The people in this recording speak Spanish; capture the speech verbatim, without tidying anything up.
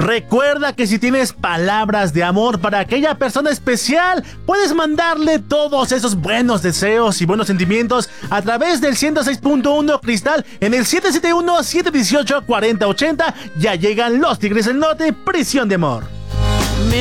Recuerda que si tienes palabras de amor para aquella persona especial, puedes mandarle todos esos buenos deseos y buenos sentimientos a través del ciento seis punto uno Cristal en el siete siete uno, siete uno ocho, cuatro cero ocho cero. Ya llegan los Tigres del Norte, Prisión de Amor.